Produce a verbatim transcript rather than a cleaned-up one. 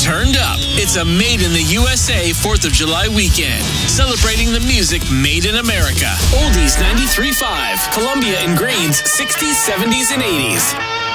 turned up. It's a Made in the U S A fourth of July weekend, celebrating the music made in America. Oldies ninety-three point five, Columbia and Grains sixties, seventies, and eighties.